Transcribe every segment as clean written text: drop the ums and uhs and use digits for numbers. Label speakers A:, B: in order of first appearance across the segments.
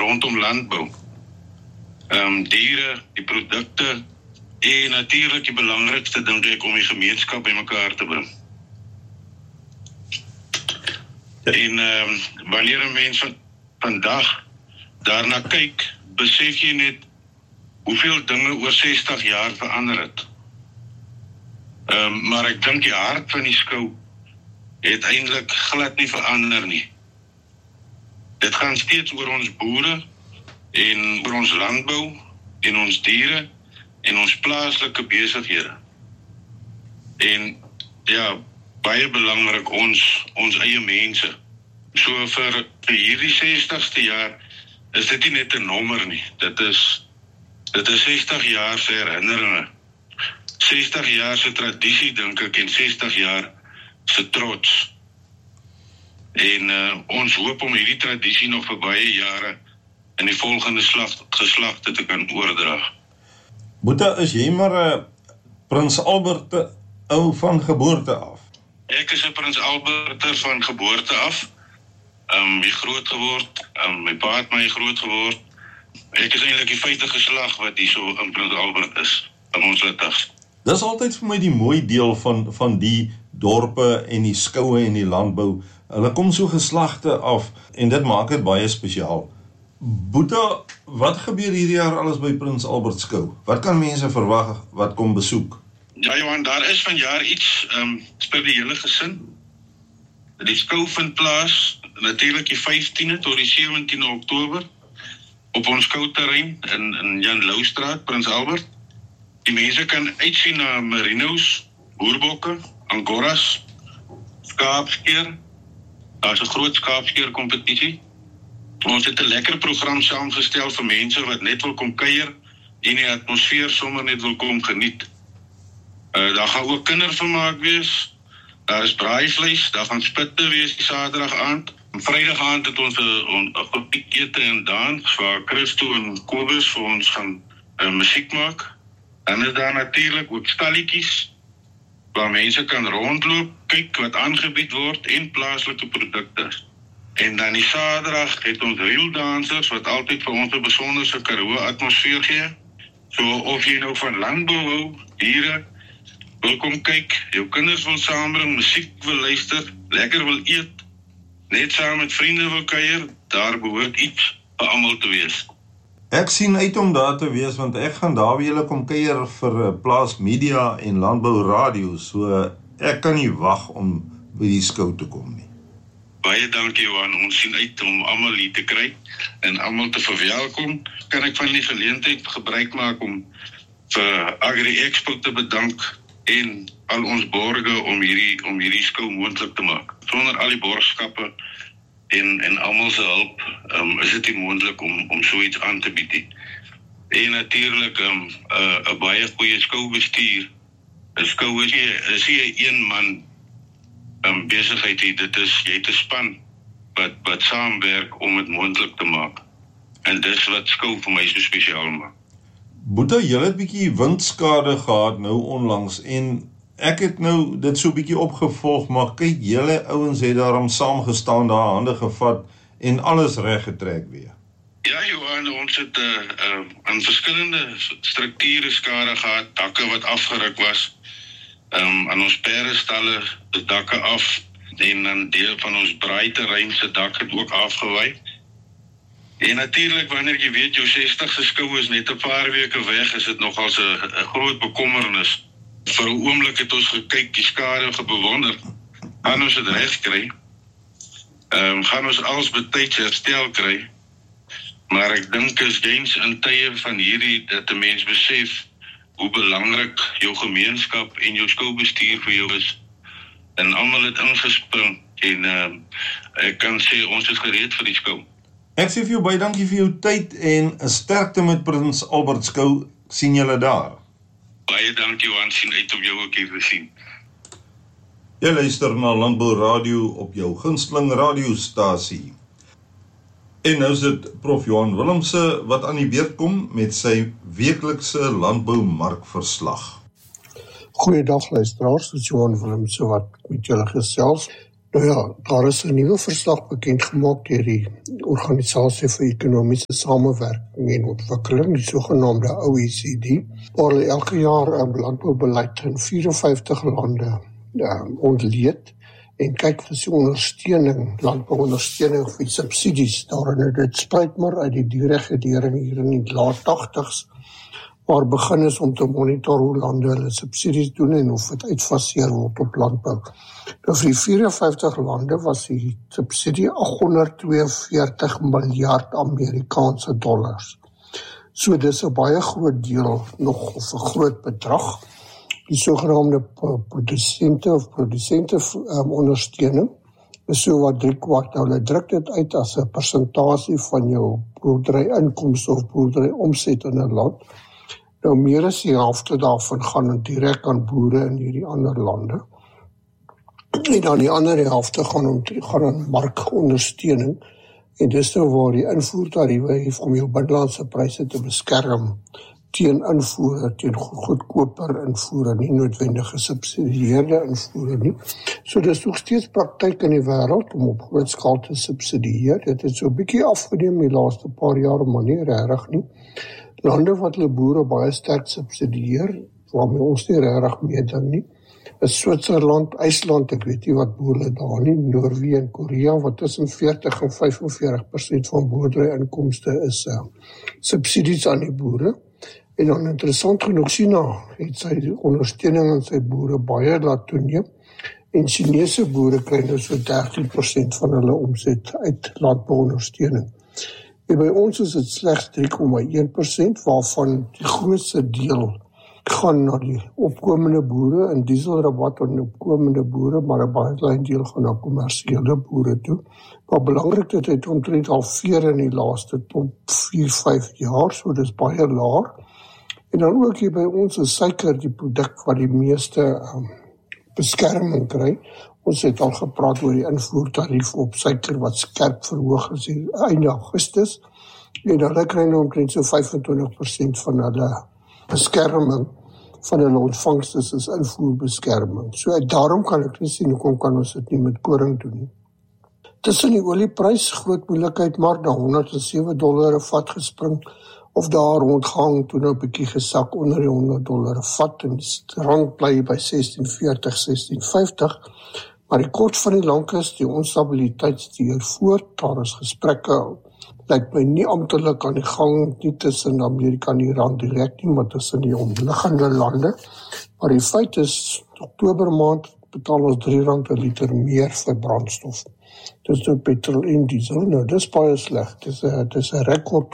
A: rondom landbou. Diere, die produkte en natuurlik die belangrikste dink ek om die gemeenskap by mekaar te bring. En wanneer 'n mens vandag daarna kyk, besef jy net hoeveel dinge oor 60 jaar verander het. Maar ek dink die hart van die skou het eintlik glad nie verander nie. Dit gaan steeds oor ons boere en oor ons landbou en ons diere en ons plaaslike besighede. En ja, baie belangrik ons eie mense. So vir hierdie 60ste jaar is dit nie net 'n nommer nie. Dit is 60 jaar se herinneringe. 60 jaar se tradisie dink ek en 60 jaar se trots. En ons hoop om hierdie tradisie nog vir baie jare in die volgende geslagte te kan oordra.
B: Boeta, is jy maar 'n Prins Albert ou van geboorte af?
A: Ek is 'n Prins Alberter van geboorte af. Wie groot geword, my pa het my groot geword. Ek is eintlik die 5de geslag wat hier so in Prins Albert is, in ons Litags.
B: Dis altyd vir my die mooi deel van die dorpe en die skoue en die landbou. Hulle kom so geslagte af en dit maak dit baie spesiaal. Boeta, wat gebeur hierdie jaar alles by Prins Albert skou? Wat kan mense verwag wat kom besoek?
A: Ja Johan, daar is vanjaar iets vir die hele gesin. Die skou vind plaas natuurlik die 15de tot die 17de Oktober op ons skouterrein in Jan Loustraat, Prins Albert. Die mense kan uitsien na merino's, boerbokke, angoras, skaapskeer. Daar's 'n groot skaapskeer kompetisie. Ons het 'n lekker program saamgestel vir mense wat net wil kom kuier en die atmosfeer sommer net wil kom geniet. Daar gaan ook kindervermaak wees. Daar is braaivleis, daar gaan spitte wees die Saterdag aand. Vrydag aand het ons 'n ete en dans waar Christo en Kobus vir ons gaan musiek maak. Dan is daar natuurlik ook stalletjies waar mense kan rondloop, kyk wat aangebied word en plaaslike produkte. En dan die Saterdag het ons reeldansers wat altyd vir ons 'n besonderse Karoo atmosfeer gee. So of jy nou van landbou hou, diere wil kom kyk, jou kinders wil saambring, musiek wil luister, lekker wil eet, net saam met vriende wil kuier, daar behoort iets vir almal te wees.
B: Ek sien uit om daar te wees, want ek gaan daar by julle kom kuier vir Plaas Media en Landbou Radio, so ek kan nie wag om by die skou te kom nie.
A: Baie dankie Johan, ons sien uit om almal hier te kry en almal te verwelkom. Kan ek van die geleentheid gebruik maak om vir Agri Expo te bedank en al ons borge om hierdie skou moontlik te maak. Sonder al die borgskappe en almal se hulp is dit nie moontlik om so iets aan te bied nie. En natuurlik 'n baie goeie skoubestuur. 'n Skou is nie 'n een man besigheid nie. Dit is jy het 'n span wat saamwerk om dit moontlik te maak. En dis wat skou vir my so spesiaal maak.
B: Boeta, jy het 'n bietjie windskade gehad nou onlangs en ek het nou dit so 'n bietjie opgevolg, maar kyk, julle ouens het daarom saamgestaan, daar hande gevat en alles reg getrek weer.
A: Ja Johan, ons het aan verskillende strukture skade gehad, dakke wat afgeruk was, aan ons perdestalle die dakke af en dan deel van ons braaiterrein se dak het ook afgewy. En natuurlik wanneer jy weet jou 60ste skou is net 'n paar weke weg, is dit nogal 'n groot bekommernis. Vir 'n oomblik het ons gekyk, die skade bewonder. Gaan ons dit reg kry? Gaan ons alles betyds herstel kry? Maar ek dink is eens in tye van hierdie dat 'n mens besef hoe belangrik jou gemeenskap en jou skoubestuur vir jou is. En almal het ingespring en ek kan sê ons is gereed vir die skou.
B: Ek sê vir jou baie dankie vir jou tyd en 'n sterkte met Prins Albert skou. Sien julle daar.
A: Baie dankie Johan, sien uit om jou ook hier te sien.
B: Jy luister na Landbou Radio op jou gunsteling radiostasie. En nou is dit Prof Johan Willemse wat aan die beurt kom met sy weeklikse landboumarkverslag.
C: Goeiedag luisteraars, dit is Johan Willemse wat met julle gesels. Nou ja, daar is 'n nuwe verslag bekend gemaak deur die Organisasie vir Ekonomiese Samewerking en Ontwikkeling, die sogenaamde OECD, waar hulle elke jaar 'n landboubeleid in 54 lande ontleed en kyk vir die ondersteuning, landbouondersteuning of die subsidies daarin. Dit spruit maar uit die deregulering hier in die laat 80s, waar begin is om te monitor hoe lande hulle subsidies doen en of dit uitfaseer word op landbou. Nou vir die 54 lande was die subsidie 842 miljard Amerikaanse dollars. So dis 'n baie groot deel nog, of 'n groot bedrag. Die sogenaamde produsente ondersteuning is so wat 3/4. Nou hulle druk dit uit as 'n persentasie van jou boerdery inkomste of boerdery omset in 'n land. Nou meer as die helfte daarvan gaan direk aan boere in hierdie ander lande. En dan die ander helfte gaan aan markondersteuning. En dis nou waar die invoertariewe heeft om jou binnelandse pryse te beskerm teen invoere, teen goedkoper invoere, nie noodwendig gesubsidieerde invoere nie. So dis nog steeds praktyk in die wêreld om op groot skaal te subsidieer. Dit het so 'n bietjie afgeneem die laaste paar jaar, maar nie regtig nie. Lande wat hulle boere baie sterk subsidieer, waarmee ons nie regtig meeding nie, is Switserland, IJsland, ek weet nie wat boere daar nie, Noorwe en Korea, wat tussen 40 en 45% van boerderyinkomste is subsidies aan die boere. En dan interessant genoeg, China het sy ondersteuning aan sy boere baie laat toeneem, en Chinese boere kry nou so 13% van hulle omset uit landbouondersteuning. En by ons is dit slegs 3,1%, waarvan die grootste deel gaan na die opkomende boere, en dieselrabat aan die opkomende boere, maar 'n baie klein deel gaan na kommersiële boere toe. Maar belangrik, dit het omtrent al veer in die laaste 4-5 jaar, so dis baie laag. En dan ook hier by ons is suiker die produk wat die meeste beskerming kry. Ons het al gepraat oor die invoertarief op suiker wat skerp verhoog is einde Augustus. En hulle kry nou omtrent so 25% van hulle beskerming van hulle ontvangste is invoerbeskerming. So daarom kan ek nie sien hoekom kan ons dit nie met koring doen nie. Tussen die olieprys, groot moeilikheid, maar na $107 'n vat gespring, of daar rondgehang, toe nou 'n bietjie gesak onder die $100 'n vat, en die rand bly by 16.40, 16.50, maar die kort van die lank is, die onstabiliteit stuur voort, daar is gesprekke, lyk my nie amptelik aan die gang, nie tussen Amerika en Iran direk nie, maar tussen die omliggende lande, maar die feit is, Oktober maand betaal ons R3 per liter meer vir brandstof. Dis nou petrol en diesel, nou dis baie sleg, dis 'n rekord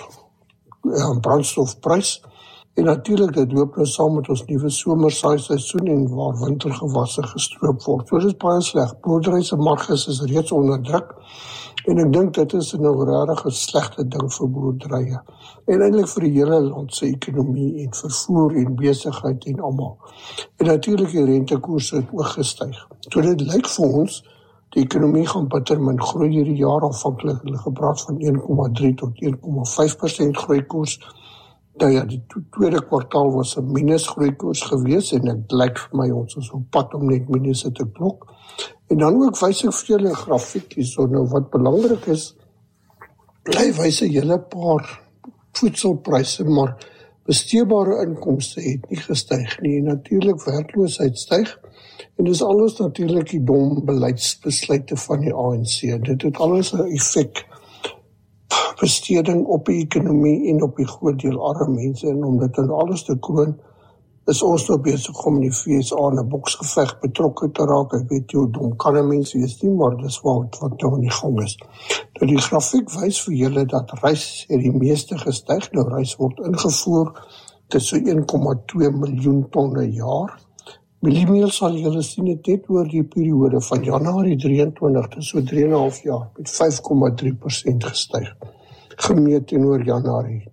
C: brandstofprys, en natuurlik dit loop nou saam met ons nuwe somersaaiseisoen en waar wintergewasse gestroop word. So dis baie sleg. Boerdery se marges is reeds onder druk, en ek dink dit is nou regtig 'n slegte ding vir boerderye, en eintlik vir die hele land se ekonomie en vervoer en besigheid en almal. En natuurlik die rentekoerse het ook gestyg. So dit lyk vir ons die ekonomie gaan bitter min groei hierdie jaar, aanvanklik hulle gepraat van 1,3 tot 1,5% groeikoers. Nou ja, die tweede kwartaal was 'n minusgroeikoers gewees, en dit lyk vir my ons is op pad om net minusse te klok. En dan ook wys ek vir julle 'n grafiek hierso, nou wat belangrik is, hy wys 'n hele paar voedselpryse, maar besteedbare inkomste het nie gestyg nie, en natuurlik werkloosheid styg, en dis alles natuurlik die dom beleidsbesluite van die ANC. Dit het alles 'n effek, besteding op die ekonomie en op die groot deel arme mense, en om dit alles te kroon, is ons nou besig om in die FSA in 'n boksgeveg betrokke te raak. Ek weet nie hoe dom kan 'n mens wees nie, maar dis wat nou in die gang is. Nou die grafiek wys vir julle dat rys het die meeste gestyg. Nou rys word ingevoer, dit is so 1,2 miljoen ton per jaar. Mieliemeel sal julle sien het net oor die periode van Januarie 23 tot so 3,5 jaar met 5,3% gestyg, gemeet teenoor Januarie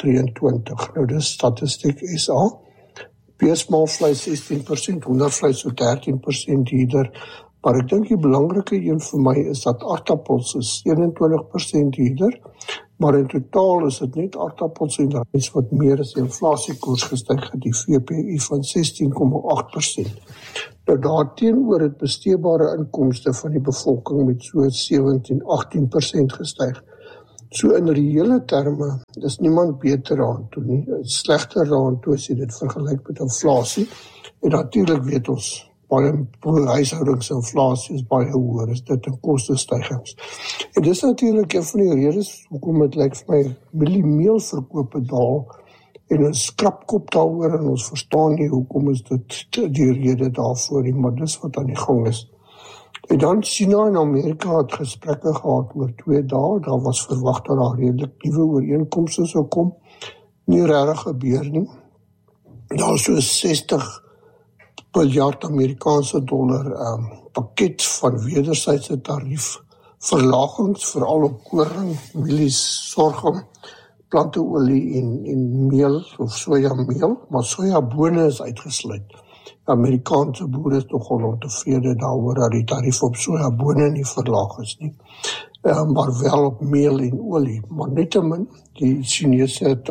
C: 23. Nou dis Statistiek SA. Beesmaalvleis 16%, hoendervleis so 13% hierder. Maar ek dink die belangrike een vir my is dat aardappels is 27% hierder, maar in totaal is dit net aardappels en rys wat meer as die inflasiekoers gestyg het, die VPI van 16,8%. Nou daarteenoor het besteedbare inkomste van die bevolking met so 17-18% gestyg. So in reële terme is niemand beter aan toe nie, slegter aan toe as jy dit vergelyk met inflasie. En natuurlik weet ons, baie huishoudigsinflasie is baie hoër, is dit in kostestygings. En dis natuurlik een van die redes hoekom het lyk vir my mieliemeelverkope daal en ons skrapkop daaroor en ons verstaan nie hoekom is dit die rede daarvoor nie, maar dis wat aan die gang is. En dan China en Amerika het gesprekke gehad oor 2 dae, daar was verwag dat daar redelik nuwe ooreenkomste sou kom, nie regtig gebeur nie. Daar is so 60 miljard Amerikaanse dollar pakket van wederwysige tariefverlagings, veral op koring, mielies, sorghum, planteolie en meel of sojameel, maar sojabone is uitgesluit. Amerikaanse boere is nogal ontevrede daaroor dat die tarief op sojabone nie verlaag is nie, maar wel op meel en olie. Maar nietemin, die Chinese het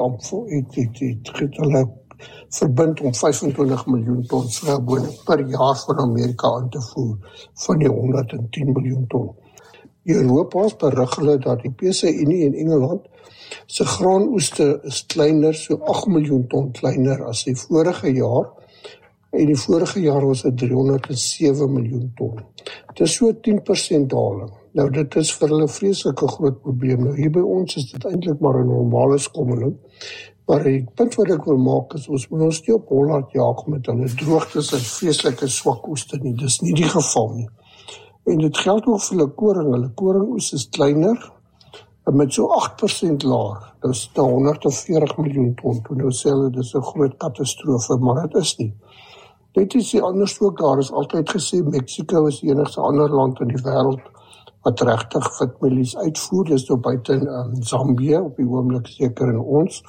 C: hulle verbind om 25 miljoen ton sojabone per jaar van Amerika aan te voer, van die 110 miljoen ton. Europa's berig hulle dat die Europese Unie en Engeland se graanoeste is kleiner, so 8 miljoen ton kleiner as die vorige jaar, en die vorige jaar was dit 307 miljoen ton. Dit is so 10% daling. Nou dit is vir hulle vreeslike groot probleem. Nou hier by ons is dit eintlik maar 'n normale skommeling, maar die punt wat ek wil maak is, ons moet ons nie op Holland jaag met hulle droogtes en vreeslike swak oeste nie, dis nie die geval nie. En dit geld ook vir hulle koringoes is kleiner, met so 8% laer, dis 140 miljoen ton, toe nou sê hulle, dis 'n groot katastrofe, maar dit is nie. Dit is die anders ook, daar is altyd gesê, Mexico is die enigste ander land in die wêreld wat regtig witmielies uitvoer, dis nou buite in Zambië, op die oomblik seker in ons.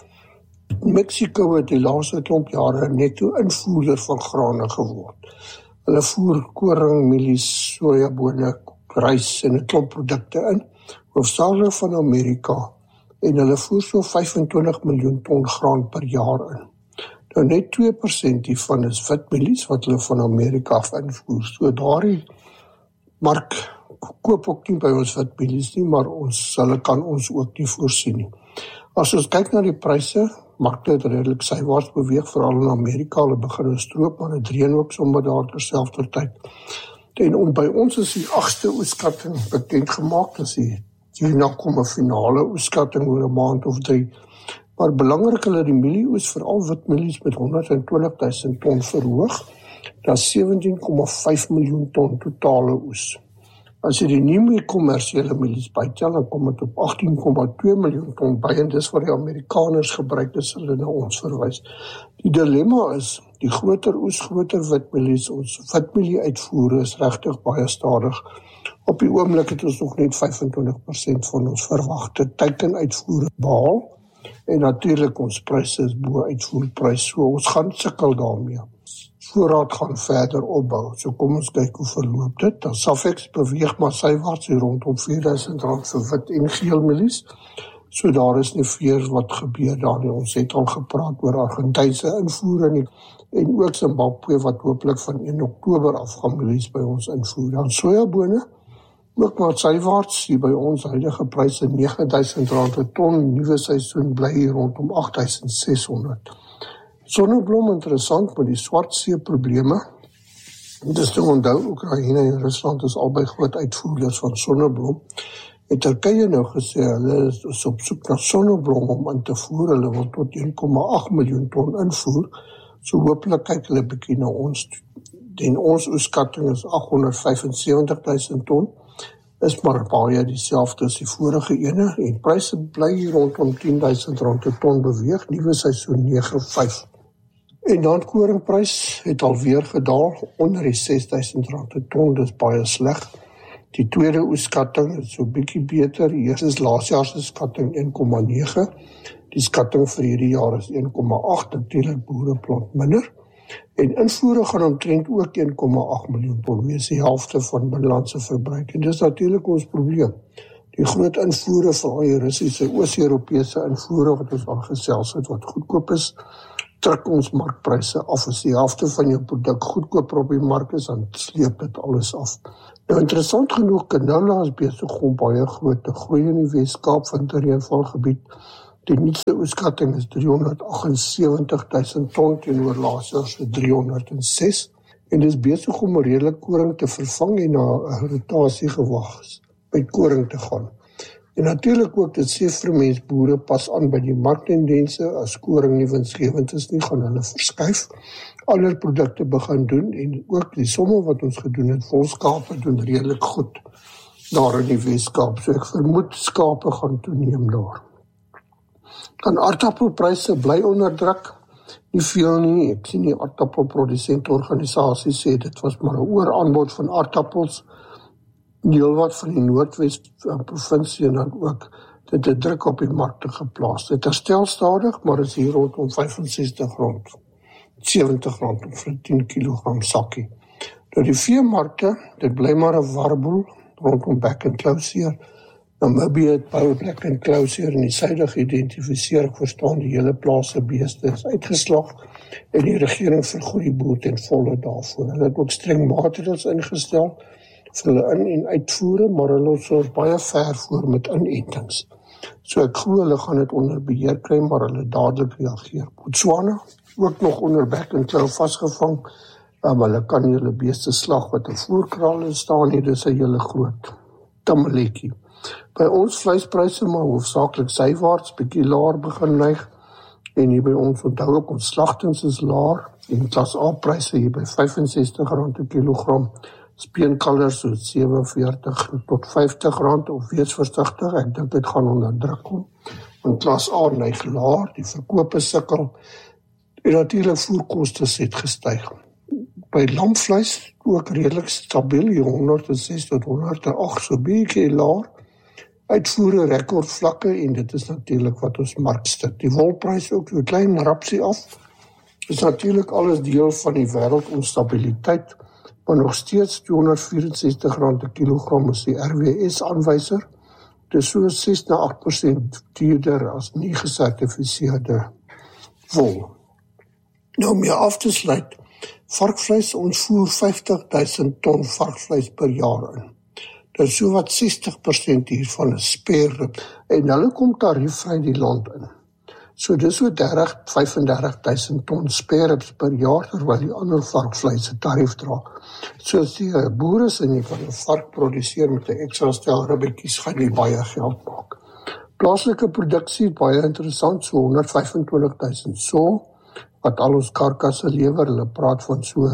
C: Mexico het die laaste klomp jare netto invoerder van grane geword. Hulle voer koring, mielies, sojabone, rys en 'n klomp produkte in, hoofsaaklik van Amerika, en hulle voer so 25 miljoen ton graan per jaar in. Nou net 2% hiervan is witmielies wat hulle van Amerika af invoer. So daardie mark koop ook nie by ons witmielies nie, maar hulle kan ons ook nie voorsien nie. As ons kyk na die pryse, markte het redelik sywaarts beweeg, veral in Amerika, hulle begin stroop, maar het reën ook sommer daar terselfdertyd. En by ons is die 8ste oeskatting bekend gemaak, dis hierna kom 'n finale oeskatting oor 'n maand of 3. Maar belangrik, hulle die mielieoes, veral witmielies met 120.000 ton verhoog, dat 17,5 miljoen ton totale oes. As jy die nie kommersiële mielies bytel, dan kom dit op 18,2 miljoen ton by, en dis wat die Amerikaners gebruik, dis hulle na ons verwys. Die dilemma is, die groter oes, groter witmielies, ons witmielie uitvoere is regtig baie stadig. Op die oomblik het ons nog net 25% van ons verwagte teikenuitvoere behaal, en natuurlik ons pryse is bo uitvoerprys, so ons gaan sukkel daarmee. Voorraad gaan verder opbou, so kom ons kyk hoe verloop dit. Dan Safex beweeg maar sywaarts rondom R4.000 vir wit en geel mielies, so daar is nie veel wat gebeur daar nie. Ons het al gepraat oor Argentynse invoere nie, en ook Zimbabwe wat hopelik van 1 Oktober af gaan mielies by ons invoer. Dan sojabone, ook maar sywaarts, die by ons huidige pryse R9.000 per ton, nuwe seisoen bly hier rondom 8.600. Sonneblom interessant met die Swartsee probleme. Dis te onthou, Oekraïne en Rusland is albei groot uitvoerders van sonneblom. En Turkye nou gesê, hulle is op soek na sonneblom om in te voer, hulle wil tot 1,8 miljoen ton invoer, so hopelik kyk hulle bietjie na ons. En ons oeskatting is 875.000 ton, is maar baie dieselfde as die vorige ene, en pryse bly hier rondom R10.000 per ton beweeg, nuwe seisoen 9,5. En dan koringprys het alweer gedaal onder die R6.000 per ton, dis baie sleg. Die tweede oeskatting is so bietjie beter, die eerste is laasjaar se skatting 1,9, die skatting vir hierdie jaar is 1,8, natuurlik boere plant minder. En invoere gaan omtrent ook 1,8 miljoen ton wees, die helfte van binnelandse verbruik. En dis natuurlik ons probleem. Die groot invoere van die Russiese, Oos-Europese invoere wat ons al gesels het, wat goedkoop is, druk ons markpryse af. As die helfte van jou produk goedkoper op die mark is, dan sleep dit alles af. Nou interessant genoeg, canola is besig om baie groot te groei in die Wes-Kaap van die reënvalgebied. Die nuutste oeskatting is 378.000 ton teenoor laas jaar se 306 en dis besig om 'n redelike koring te vervang en na 'n rotasiegewag by koring te gaan. En natuurlik ook dit sê vir mense boere pas aan by die marktendense, as koring nie winsgewend is nie, gaan hulle verskuif, ander produkte begin doen en ook die somme wat ons gedoen het, volskape doen redelik goed daar in die Wes-Kaap. So ek vermoed skape gaan toeneem daar. Dan aardappelpryse bly onder druk, nie veel nie. Ek sien die aardappelprodusentenorganisasie sê dit was maar 'n ooraanbod van aardappels. Heelwat van die Noordwes provinsie en dan ook dit het druk op die markte geplaas. Dit herstel stadig, maar is hier rondom R65, R70 vir 'n 10 kg sakkie. Nou die veemarkte, dit bly maar 'n warboel rondom Back and Close. Namibië het baie Back and Close in die suide geïdentifiseer. Ek verstaan die hele plaas se beeste is uitgeslag en die regering vergoed die boer ten volle daarvoor. Hulle het ook streng maatreëls ingestel vir hulle in- en uitvoere, maar hulle is baie ver voor met inentings. So ek glo hulle gaan dit onder beheer kry, maar hulle dadelik reageer. Botswana, ook nog onder Back and Close vasgevang, hulle kan nie hulle beeste slag wat in voerkrale staan nie, dis 'n hele groot tammeletjie. By ons vleispryse maar hoofsaaklik sywaarts, bietjie laer begin neig, en hier by ons onthou ook ons slagtings is laer, en klas A pryse hier by R65 per kilogram, speenkalvers so 47 tot R50, of wees versigtig, ek dink dit gaan onder druk kom. En klas A neig laer, die verkope sukkel, en natuurlik voerkoste het gestyg. By lamvleis ook redelik stabiel, hier 106 tot 108, so bietjie laer. Uitvoere rekordvlakke en dit is natuurlik wat ons mark stik. Die wolprys ook so klein rapsie af. Is natuurlik alles deel van die wêreldonstabiliteit, maar nog steeds R264 per kilogram is die RWS aanwyser. Dis so 6 na 8% duurder as nie gesertifiseerde wol. Nou om jou af te sluit, varkvleis, ons voer 50.000 ton varkvleis per jaar in. Dit is so wat 60% hiervan is sperrib en hulle kom tariefvry die land in. So dis so 35.000 ton sperribs per jaar terwyl die ander varkvleis 'n tarief dra. So as die boere se nie van 'n vark produseer met 'n ekstra stel ribbetjies gaan nie baie geld maak. Plaaslike produksie baie interessant, so 125.000 so wat al ons karkasse lewer. Hulle praat van so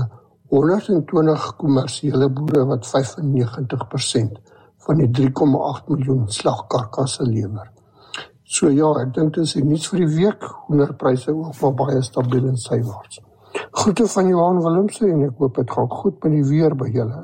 C: 120 kommersiële boere wat 95% van die 3,8 miljoen slagkarkasse lewer. So ja, ek dink dit is niets vir die week, hoenderpryse ook maar baie stabiel en sywaarts. Groete van Johan Willemse en ek hoop dit gaan goed met die weer by julle.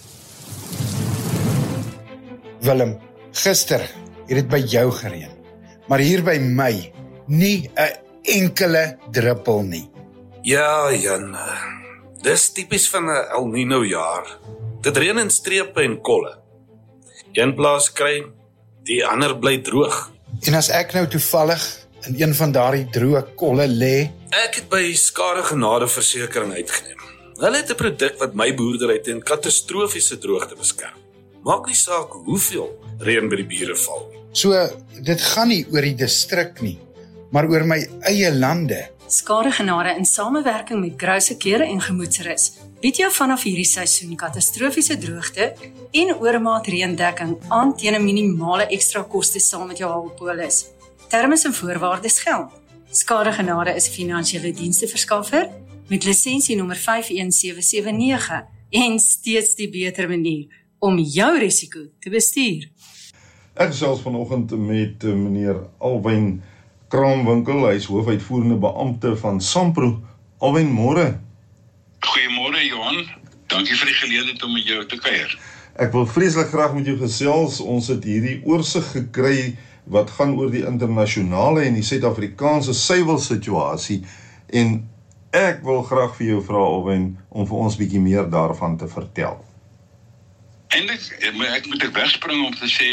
D: Willem, gister het dit by jou gereën, maar hier by my nie 'n enkele druppel nie.
E: Ja, Jan, dis tipies van 'n El Nino jaar. Dit reën in strepe en kolle. Een plaas kry, die ander bly droog.
D: En as ek nou toevallig in een van daardie droë kolle lê,
E: Ek het by Skade Genade Versekering uitgeneem. Hulle het 'n produk wat my boerdery teen katastrofiese droogte beskerm. Maak nie saak hoeveel reën by die bure val.
D: so dit gaan nie oor die distrik nie, maar oor my eie lande.
F: Skade Genade in samewerking met Grouse Kere en Gemoedsrus bied jou vanaf hierdie seisoen katastrofiese droogte en oormaat reëndekking aan teen 'n minimale ekstra koste saam met jou hulppolis. Terme en voorwaardes geld. Skade Genade is 'n finansiële diensteverskaffer met lisensie nommer 51779 en steeds die beter manier om jou risiko te bestuur.
B: Ek gesels vanoggend met meneer Alwyn Kraamwinkel, hy is hoofuitvoerende beampte van Sampro. Alwyn, môre.
A: Goeiemôre Johan, dankie vir die geleentheid om met jou te kuier.
B: Ek wil vreeslik graag met jou gesels. Ons het hierdie oorsig gekry wat gaan oor die internasionale en die Suid-Afrikaanse suiwelsituasie en ek wil graag vir jou vra, Alwyn, om vir ons bietjie meer daarvan te vertel.
A: Eintlik, ek moet wegspring om te sê,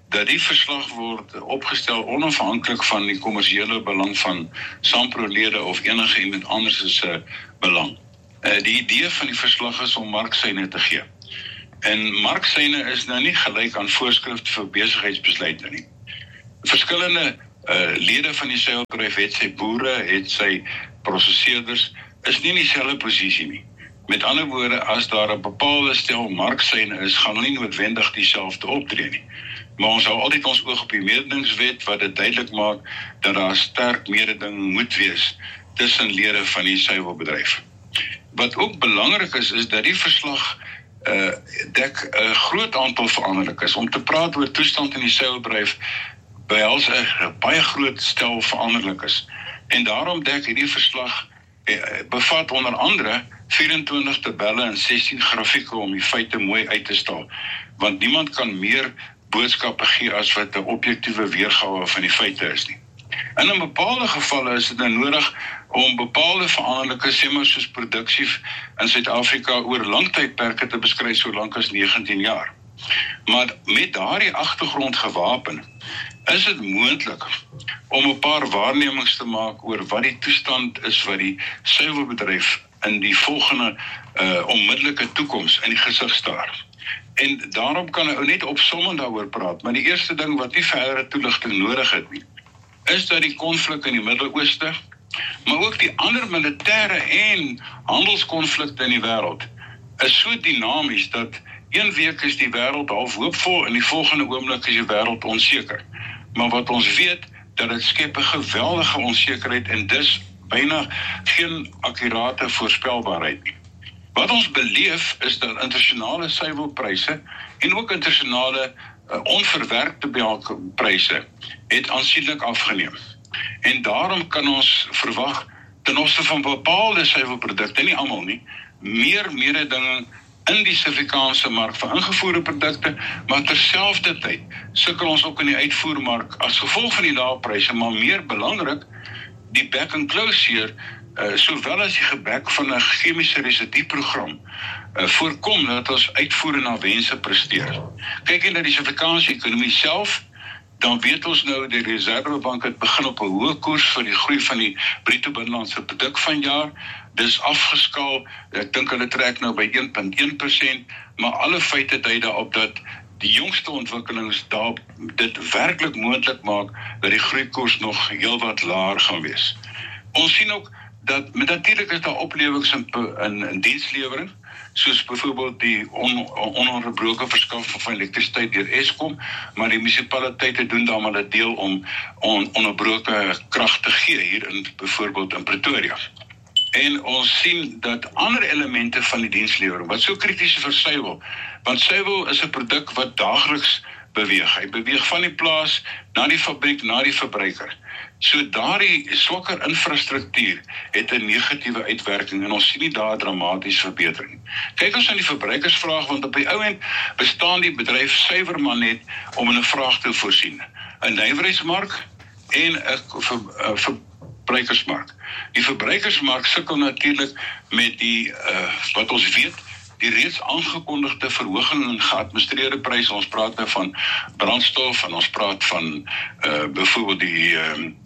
A: dat die verslag word opgestel onafhanklik van die kommersiële belang van SAMPRO-lede of enige iemand anders se belang. Die idee van die verslag is om marksyne te gee. En marksyne is nou nie gelyk aan voorskrifte vir besigheidsbesluite nie. Verskillende lede van die seilbedryf, het sy boere, het sy prosesseerders, is nie in dieselfde posisie nie. Met ander woorde, as daar 'n bepaalde stel marksyne is, gaan hulle nie noodwendig dieselfde optree nie. Maar ons hou altyd ons oog op die mededingingswet wat dit duidelik maak dat daar sterk mededinging moet wees tussen lede van die seilbedryf. Wat ook belangrik is dat die verslag dek 'n groot aantal veranderlikes. Om te praat oor toestand in die seilbedryf behels 'n baie groot stel veranderlikes. En daarom dek hierdie verslag bevat onder andere 24 tabelle en 16 grafieke om die feite mooi uit te stal. Want niemand kan meer boodskappe gee as wat 'n objektiewe weergawe van die feite is nie. En in bepaalde gevalle is dit nou nodig om bepaalde veranderlikes, sê maar soos produksie in Suid-Afrika oor lang tydperke te beskryf, so lank as 19 jaar. Maar met daardie agtergrond gewapen, is dit moontlik om 'n paar waarnemings te maak oor wat die toestand is wat die seilbedryf in die volgende onmiddellike toekoms in die gesig staar. En daarom kan ek net opsommend daaroor praat, maar die eerste ding wat nie verdere toeligting nodig het nie, is dat die konflik in die Midde-Ooste, maar ook die ander militêre en handelskonflikte in die wêreld, is so dinamies dat een week is die wêreld half hoopvol en die volgende oomblik is die wêreld onseker. Maar wat ons weet, dat dit skep 'n geweldige onsekerheid en dus byna geen akkurate voorspelbaarheid nie. Wat ons beleef is dat internasionale suiwelpryse en ook internasionale onverwerkte melkpryse het aansienlik afgeneem. En daarom kan ons verwag ten opsigte van bepaalde suiwelprodukte, nie almal nie, meer mededinging in die Suid-Afrikaanse mark vir ingevoerde produkte, maar terselfdertyd sukkel ons ook in die uitvoermark as gevolg van die lae pryse, maar meer belangrik, die back and close sowel as die gebruik van 'n chemiese residuprogram voorkom dat ons uitvoere na wense presteer. Kyk jy na die Suid-Afrikaanse ekonomie self, dan weet ons nou die Reservebank het begin op 'n hoë koers vir die groei van die bruto binnelandse produk vanjaar. Dis afgeskaal, ek dink hulle trek nou by 1.1%, maar alle feite dui daarop dat die jongste ontwikkelings dit werklik moontlik maak dat die groeikoers nog heelwat laer gaan wees. Ons sien ook dat natuurlik is daar oplewings in dienslewering, soos byvoorbeeld die ononderbroke verskaffing van elektrisiteit deur Eskom, maar die munisipaliteite doen dan maar 'n deel om ononderbroke krag te gee hier in byvoorbeeld in Pretoria. En ons sien dat ander elemente van die dienslewering wat so krities is vir suiwel, want suiwel is 'n produk wat daagliks beweeg. Hy beweeg van die plaas na die fabriek, na die verbruiker. So daardie swakker infrastruktuur het 'n negatiewe uitwerking en ons sien nie daar dramaties verbetering. Kyk ons aan die verbruikersvraag, want op die ou end bestaan die bedryf suiwer maar net om 'n vraag te voorsien. 'n nywerheidsmark en 'n verbruikersmark. Die verbruikersmark sukkel natuurlik met die wat ons weet, die reeds aangekondigde verhoging in geadministreerde pryse. Ons praat nou van brandstof en ons praat van byvoorbeeld die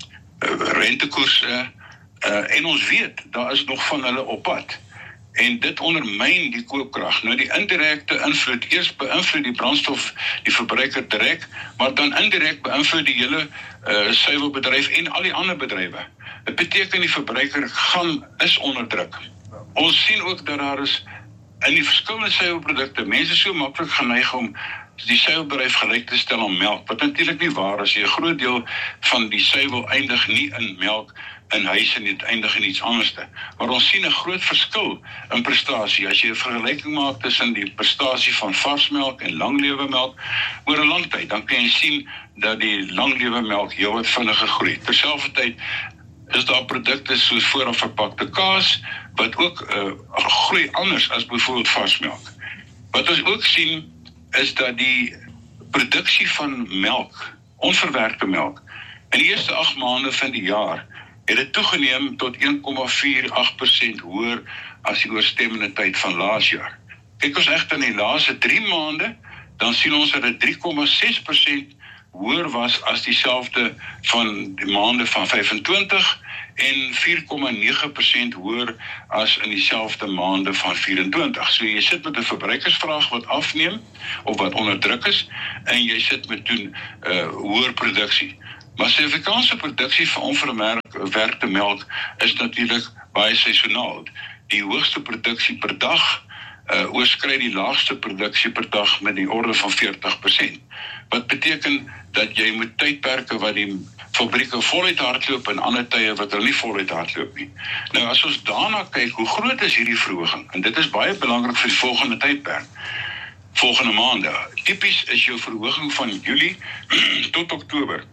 A: rentekoerse en ons weet, daar is nog van hulle op pad. En dit ondermyn die koopkrag. Nou die indirekte invloed, eers beïnvloed die brandstof die verbruiker direk, maar dan indirek beïnvloed die hele suiwelbedryf en al die ander bedrywe. Dit beteken die verbruiker is onder druk. Ons sien ook dat daar is in die verskillende suiwelprodukte, mense so maklik geneig om die suiwelbedryf gelyk te stel aan melk, wat natuurlik nie waar is. 'n Groot deel van die suiwel eindig nie in melk in huis en dit eindig in iets anderste. Maar ons sien 'n groot verskil in prestasie. As jy 'n vergelyking maak tussen die prestasie van varsmelk en langlewensmelk oor 'n lang tyd, dan kan jy sien dat die langlewensmelk heelwat vinniger groei. Terselfdertyd is daar produkte soos vooraf verpakte kaas, wat ook groei anders as byvoorbeeld varsmelk. Wat ons ook sien, is dat die produksie van melk, onverwerkte melk, in die eerste 8 maande van die jaar, het dit toegeneem tot 1,48% hoër as die ooreenstemmende tyd van laas jaar. Kyk ons egter in die laaste 3 maande, dan sien ons dat dit 3,6% hoër was as dieselfde van die maande van 25 en 4,9% hoër as in dieselfde maande van 24. So jy sit met 'n verbruikersvraag wat afneem of wat onder druk is en jy sit met toen hoër produksie. Maar Suid-Afrikaanse produksie van onverwerkte melk is natuurlik baie seisonaal. Die hoogste produksie per dag oorskry die laagste produksie per dag met die orde van 40%. Wat beteken dat jy moet tydperke wat die fabrieke voluit hardloop en ander tye wat hulle nie voluit hardloop nie. Nou as ons daarna kyk, hoe groot is hierdie verhoging? En dit is baie belangrik vir die volgende tydperk. Volgende maande. Tipies is jou verhoging van Julie tot Oktober.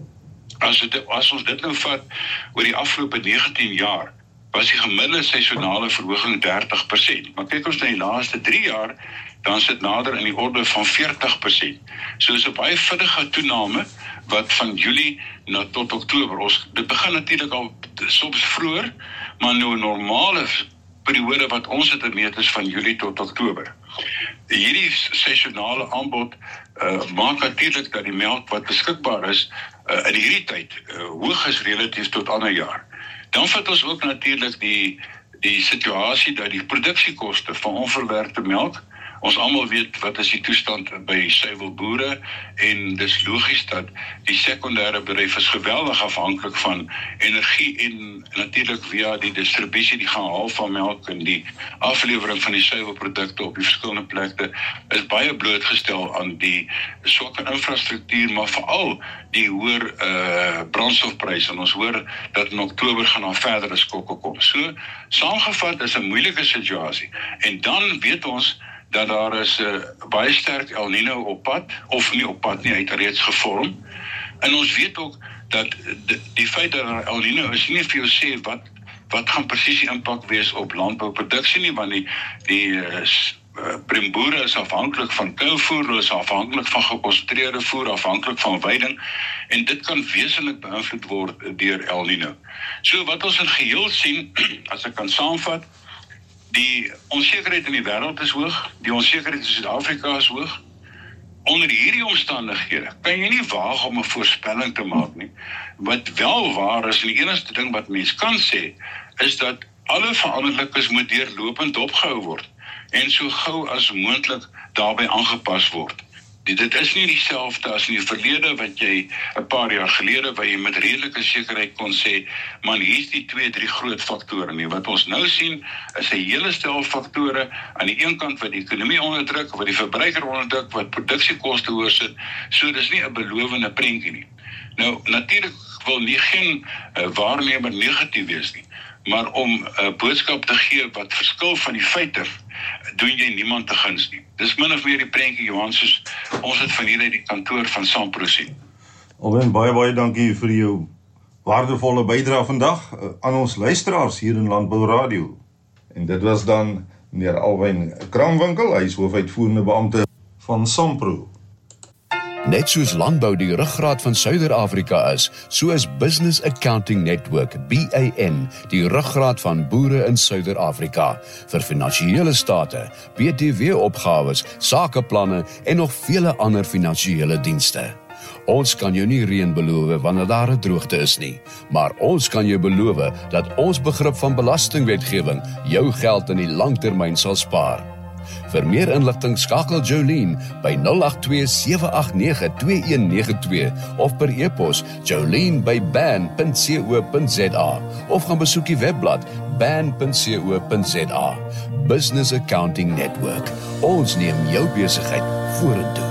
A: As ons dit nou vat oor die afgelope 19 jaar, was die gemiddelde seisonale verhoging 30%. Maar kyk ons na die laaste 3 jaar, dan is dit nader in die orde van 40%. So is 'n baie vinnige toename wat van Julie tot Oktober. Dit begin natuurlik al soms vroeër, maar nou 'n normale periode wat ons het gemeet is van Julie tot Oktober. Hierdie seisonale aanbod maak natuurlik dat die melk wat beskikbaar is in hierdie tyd hoog is relatief tot ander jaar. Dan vat ons ook natuurlik die situasie dat die produksiekoste van onverwerkte melk, ons almal weet wat is die toestand by suiwelboere en dis logies dat die sekondêre bedryf is geweldig afhanklik van energie en natuurlik via die distribusie, die gaan haal van melk en die aflewering van die suiwelprodukte op die verskillende plekke is baie blootgestel aan die swakker infrastruktuur, maar veral die hoër brandstofpryse. En ons hoor dat in Oktober gaan daar verdere skokke kom. So, saamgevat is 'n moeilike situasie. En dan weet ons dat daar is baie sterk El Nino op pad, of nie op pad nie, hy het reeds gevorm. En ons weet ook dat die feit dat daar El Nino is nie vir jou sê wat gaan presies die impak wees op landbouproduksie nie, want die boere is afhanklik van kouvoer, hulle is afhanklik van gekonsentreerde voer, afhanklik van weiding, en dit kan wesentlik beïnvloed word deur El Nino. So wat ons in geheel sien, as ek kan saamvat, die onsekerheid in die wêreld is hoog, die onsekerheid in Suid-Afrika is hoog. Onder hierdie omstandighede kan jy nie waag om 'n voorspelling te maak nie. Wat wel waar is, en die enigste ding wat mens kan sê, is dat alle veranderlikes moet deurlopend opgehou word en so gou as moontlik daarbey aangepas word. Dit is nie dieselfde as in die verlede wat jy 'n paar jaar gelede waar jy met redelike sekerheid kon sê, man, hier's die 2-3 groot faktore nie. Wat ons nou sien is 'n hele stel faktore aan die een kant wat die ekonomie onderdruk, wat die verbruiker onderdruk, wat produksiekoste hoër sit. So dis nie 'n belovende prentjie nie. Nou natuurlik wil geen waarnemer negatief wees nie, maar om 'n boodskap te gee wat verskil van die feite, doen jy niemand te guns nie. Dis min of meer die prentjie, Johan, soos ons het van hier uit die kantoor van Sampro sien.
B: Alwyn, baie dankie vir jou waardevolle bydrae vandag aan ons luisteraars hier in Landbou Radio. En dit was dan meneer Alwyn Kramwinkel, hy is hoofuitvoerende beampte van Sampro.
G: Net soos landbou die ruggraat van Suider-Afrika is, so is Business Accounting Network, BAN, die ruggraat van boere in Suider-Afrika, vir finansiële state, BTW-opgawes, sakeplanne en nog vele ander finansiële dienste. Ons kan jou nie reën beloof wanneer daar 'n droogte is nie, maar ons kan jou beloof dat ons begrip van belastingwetgewing jou geld in die langtermyn sal spaar. Vir meer inligting skakel Jolene by 082-789-2192 of per e-pos jolene@ban.co.za of gaan besoek die webblad ban.co.za. Business Accounting Network. Ons neem jou besigheid vorentoe.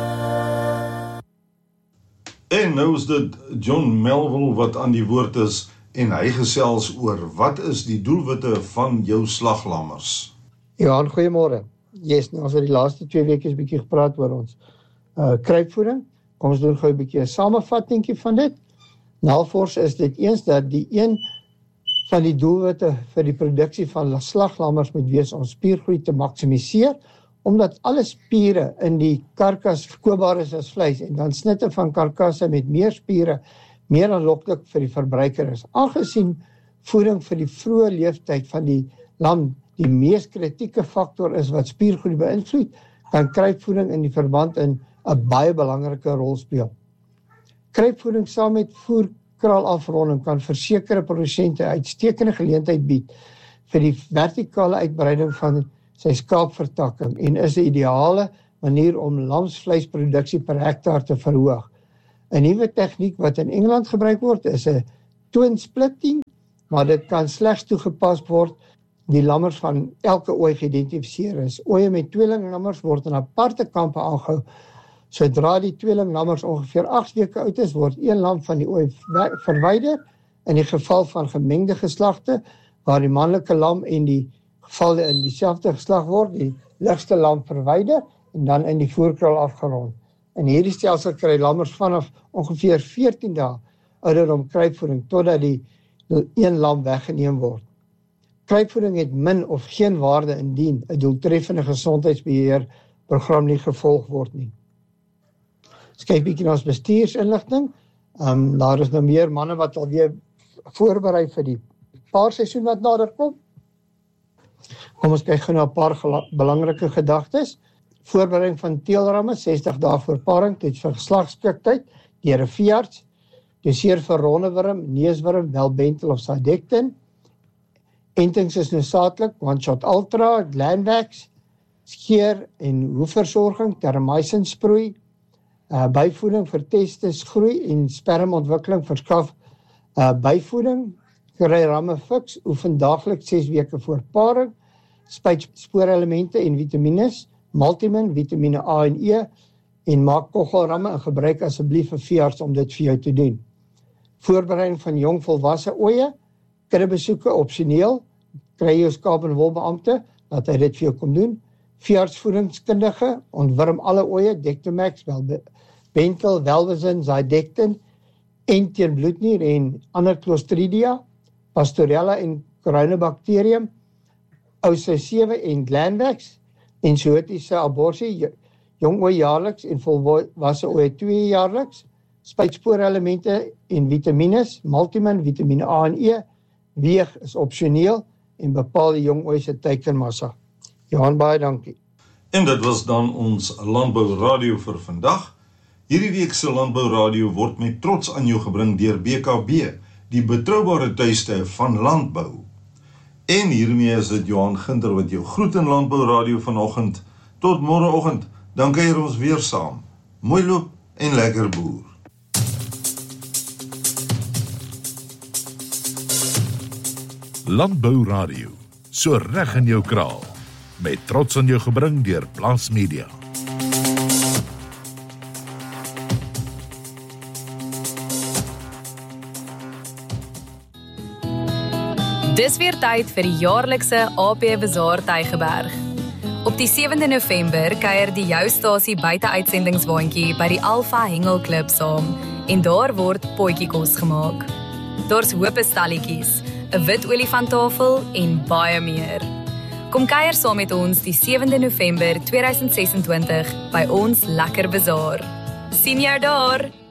B: En nou is dit John Melville wat aan die woord is en hy gesels oor wat is die doelwitte van jou slaglammers.
C: Ja, goeiemôre. Yes, nou ons het die laaste 2 weke 'n bietjie gepraat oor ons kruipvoeding. Kom ons doen gou 'n bietjie 'n samevattingkie van dit. Navors is dit eens dat die een van die doelwitte vir die produksie van slaglammers moet wees om spiergroei te maksimiseer, omdat alle spiere in die karkas verkoopbaar is as vleis en dan snitte van karkasse met meer spiere meer aanloklik vir die verbruiker is. Aangesien voeding vir die vroeë leeftyd van die lam die mees kritieke faktor is wat spiergroei beïnvloed, kan kruipvoeding in die verband in 'n baie belangrike rol speel. Kruipvoeding saam met voerkraalafronding kan vir sekere produsente uitstekende geleentheid bied vir die vertikale uitbreiding van sy skaapvertakking en is 'n ideale manier om lamsvleisproduksie per hektaar te verhoog. 'n Nuwe tegniek wat in Engeland gebruik word is 'n twin splitting, maar dit kan slegs toegepas word die lammers van elke ooi geïdentifiseer is. Ooe met tweelinglammers word in aparte kampe aangehou. Sodra die tweelinglammers ongeveer 8 weke oud is, word een lam van die ooi verwyder. In die geval van gemengde geslagte, waar die manlike lam en die gevalle in dieselfde geslag word, die ligste lam verwyder en dan in die voerkraal afgerond. In hierdie stelsel kry lammers vanaf ongeveer 14 dae ouderdom kruipvoeding totdat die een lam weggeneem word. Kruipvoeding het min of geen waarde indien 'n doeltreffende gesondheidsbeheerprogram nie gevolg word nie. Ons kyk bietjie na ons bestuursinligting. Daar is nou meer manne wat alweer voorberei vir die paarseisoen wat nader kom. Kom ons kyk gou na 'n paar belangrike gedagtes. Voorbereiding van teelramme 60 dae voor paring tot vir geslagskiktheid deur 'n veearts. Doseer vir rondewurm, neuswurm, welbentel of Cydectin. Entings is noodsaaklik, one-shot ultra, glandvax, skeer en hoefversorging, termycin sproei, byvoeding vir testis groei en spermontwikkeling verskaf byvoeding, kry ramme fiks, oefen daagliks 6 weke voor paring, spuit spoorelemente en vitamines, multimin, vitamine A en E en maak koggelramme en gebruik asseblief 'n veearts om dit vir jou te doen. Voorbereiding van jong volwasse ooe, kuddebesoeke opsioneel, kry jou skaap en wolbeampte dat hy dit vir jou kom doen. Veeartsvoedingskundige ontwurm alle ooe, Dectomax, Welbentel, Welvezin, Cydectin en teen bloednier en ander Clostridia, Pastorella en Corynebacterium, OC7 en Glandvax, en zootiese aborsie, jong ooi jaarliks en volwasse ooi 2 jaarliks, spuitspoorelemente en vitamines, multimin, vitamine A en E, weeg is opsioneel en bepaal die jong ooi se teikenmassa. Johan, baie dankie.
B: En dit was dan ons Landbou Radio vir vandag. Hierdie week se Landbou Radio word met trots aan jou gebring deur BKB, die betroubare tuiste van landbou. En hiermee is dit Johan Ginter wat jou groet in Landbou Radio vanoggend. Tot môreoggend, dan kuier ons weer saam. Mooi loop en lekker boer.
H: Landbou Radio, so reg in jou kraal. Met trots aan jou gebring deur Plaas Media.
I: Dis weer tyd vir die jaarlikse AP Bazaar Tygerberg. Op die 7de November kuier die jou stasie buite uitsendingswaandjie by die Alpha Hengel Klub saam en daar word potjiekos gemaak. Daar's hoop stalletjies, 'n wit olifanttafel en baie meer. Kom kuier saam met ons die 7de November 2026 by ons lekker bazaar. Sien jou daar!